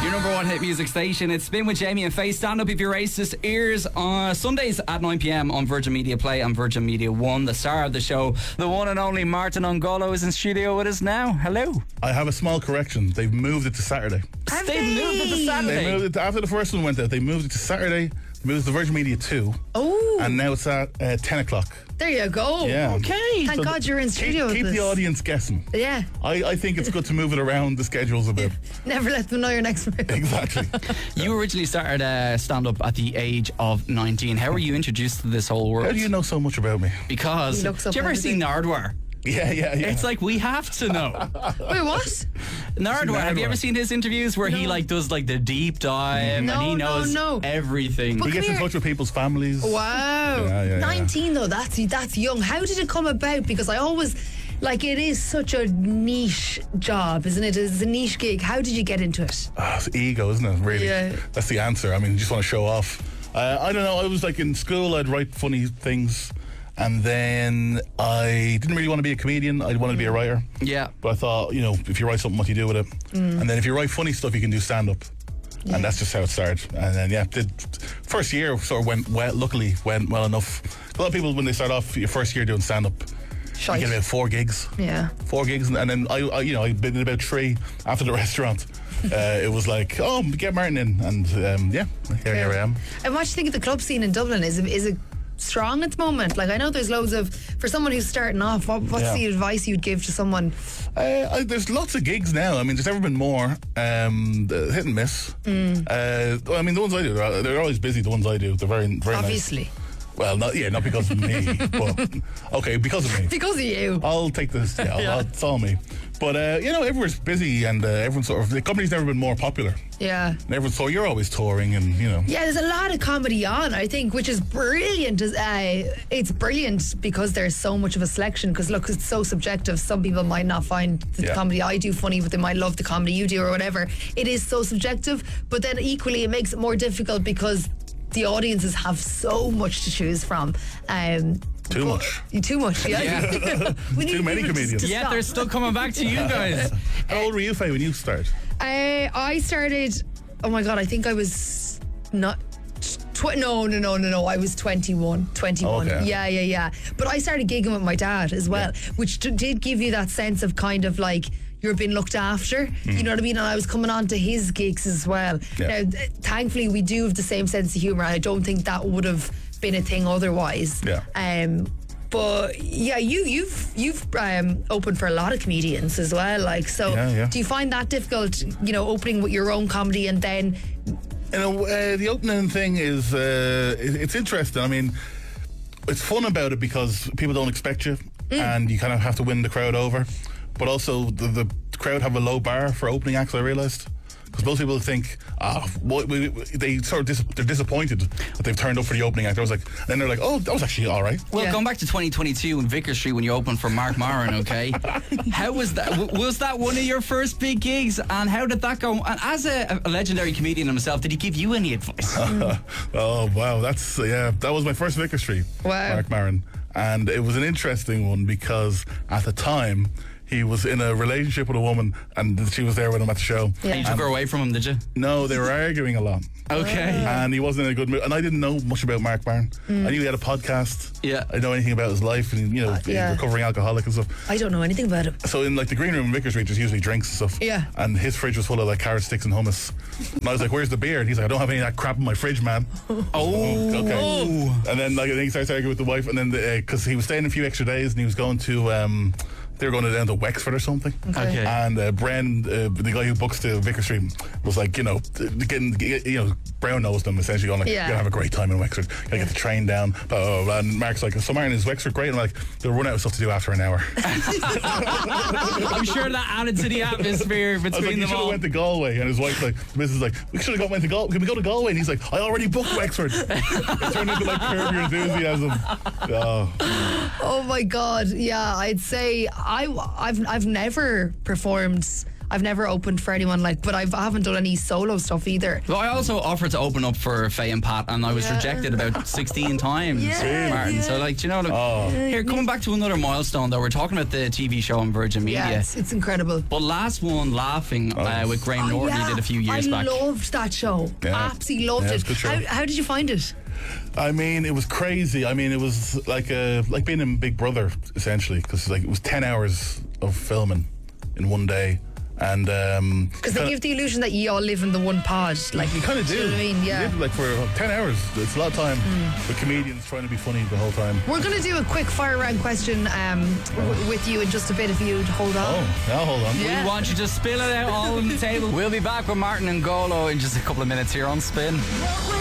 Your number one hit music station. It's Spin with Jamie and Faye. Stand up if you're racist. Ears on Sundays at 9 p.m. on Virgin Media Play and Virgin Media 1. The star of the show, the one and only Martin Ongolo, is in studio with us now. Hello. I have a small correction. They've moved it to Saturday. They've moved it to Saturday. They moved it after the first one went out. They moved it to Saturday. They moved it to Virgin Media 2. Oh. And now it's at 10 o'clock. There you go. Yeah. Okay. Thank God you're in studio Keep with the us. audience guessing. Yeah. I think it's good to move it around the schedules a bit. Never let them know your next move. Exactly. You originally started stand-up at the age of 19. How were you introduced to this whole world? How do you know so much about me? Because, He looks do up you ever everything. see Nardwar? Yeah. It's like we have to know. Wait, what? Nardwar, have you ever seen his interviews where he No. like does like the deep dive No, and he no, knows no. everything? He But- gets come in here. touch with people's families. Wow. Yeah. 19 though, that's young. How did it come about? Because I always, like, it is such a niche job, isn't it? It's a niche gig. How did you get into it? It's ego, isn't it? Really? Yeah. That's the answer. I mean, you just want to show off. I don't know. I was like in school, I'd write funny things. And then I didn't really want to be a comedian. I wanted to be a writer. Yeah. But I thought, if you write something, what do you do with it? And then if you write funny stuff, you can do stand-up. And that's just how it started. And then, first year sort of went well, luckily went well enough. A lot of people, when they start off your first year doing stand-up, Shite. you get about 4 gigs. Yeah. 4 gigs. And then I did about 3 after the restaurant. It was like, get Martin in. And here I am. And what do you think of the club scene in Dublin? Is it strong at the moment? Like, I know there's loads of, for someone who's starting off, what's Yeah. the advice you'd give to someone? There's lots of gigs now. I mean, there's never been more. Hit and miss. I mean, the ones I do, they're always busy. The ones I do, they're very, very Obviously. nice. Well, not because of me, but okay, because of me. Because of you. I'll take this. Yeah, it's all me. But everyone's busy, and everyone's the company's never been more popular. Yeah. So you're always touring, and Yeah, there's a lot of comedy on, I think, which is brilliant. It's brilliant because there's so much of a selection. Because look, it's so subjective. Some people might not find the comedy I do funny, but they might love the comedy you do or whatever. It is so subjective, but then equally it makes it more difficult because the audiences have so much to choose from. Too much. Too much, yeah. We need Too many people comedians. to Yeah, stop. they're still coming back to you guys. How old were you, Faye, when you started? I started, oh my God, I think I was not... No. I was 21. Okay. Yeah. But I started gigging with my dad as well, which did give you that sense of kind of like you're being looked after. You know what I mean? And I was coming on to his gigs as well. Yeah. Now, thankfully, we do have the same sense of humour. I don't think that would have been a thing otherwise. Yeah. But yeah, you've opened for a lot of comedians as well. Like, so Yeah. do you find that difficult? Opening with your own comedy and then. The opening thing is it's interesting. I mean, it's fun about it because people don't expect you, and you kind of have to win the crowd over. But also, the crowd have a low bar for opening acts. I realised. Because most people think, they're disappointed that they've turned up for the opening act. Then they're like, oh, that was actually all right. Well, Yeah. going back to 2022 in Vicar Street when you opened for Mark Maron, okay? How was that? Was that one of your first big gigs? And how did that go? And as a legendary comedian himself, did he give you any advice? Oh wow, that was my first Vicar Street. Wow. Mark Maron, and it was an interesting one because at the time he was in a relationship with a woman, and she was there with him at the show. Yeah. And you took her away from him, did you? No, they were arguing a lot. Okay. And he wasn't in a good mood. And I didn't know much about Mark Maron. I knew he had a podcast. Yeah. I didn't know anything about his life, and he's a recovering alcoholic and stuff. I don't know anything about it. So in like the green room in Vicar Street, there's usually drinks and stuff. Yeah. And his fridge was full of like carrot sticks and hummus. And I was like, "Where's the beer?" And he's like, "I don't have any of that crap in my fridge, man." Oh. Okay. And then I think he starts arguing with the wife, and then because he was staying a few extra days, and he was going to. They were going down to Wexford or something. Okay. And Bren, the guy who books the Vicar Street, was like, Brown knows them essentially, going like, Yeah. "You're gonna have a great time in Wexford. You're gonna get the train down." And Mark's like, "So Martin, is Wexford great?" And I'm like, "They'll run out of stuff to do after an hour." I'm sure that added to the atmosphere I was like, between "You them should have all. went to Galway." And his wife's like, "Mrs. like, we should have went to Galway. Can we go to Galway?" And he's like, "I already booked Wexford." It turned into like Curb Your Enthusiasm. Oh. Oh my God, yeah, I'd say I've never performed I've never opened for anyone but I haven't done any solo stuff either. Well, I also offered to open up for Faye and Pat, and I was rejected about 16 times, Martin. So, you know, here, coming back to another milestone, though, we're talking about the TV show on Virgin Media. Yeah, it's incredible. But last one, Laughing, with Graham Norton, he did a few years back. I loved that show. Yeah. Absolutely loved it. Good show. How did you find it? I mean, it was crazy. I mean, it was like being in Big Brother, essentially, because it was 10 hours of filming in one day. And because they give the illusion that you all live in the one pod, you kind of do. You know what I mean? Yeah. You live, for 10 hours, it's a lot of time. With comedians trying to be funny the whole time. We're going to do a quick fire round question with you in just a bit if you'd hold on. Oh, now hold on. We want you to spill it out all on the table. We'll be back with Martin and Golo in just a couple of minutes here on Spin.